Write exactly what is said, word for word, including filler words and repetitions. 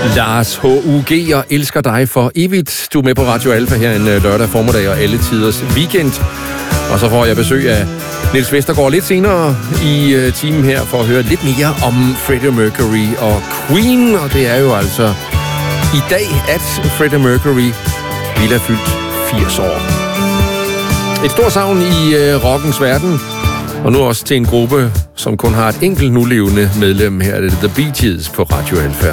Lars H U G og Elsker dig for evigt. Du er med på Radio Alfa her en lørdag formiddag og alle tiders weekend. Og så får jeg besøg af Niels Vestergaard lidt senere i uh, timen her for at høre lidt mere om Freddie Mercury og Queen. Og det er jo altså i dag, at Freddie Mercury ville have fyldt firs år. Et stort savn i uh, rockens verden. Og nu også til en gruppe, som kun har et enkelt nulevende medlem. Her er det The Bee Gees på Radio Alfa.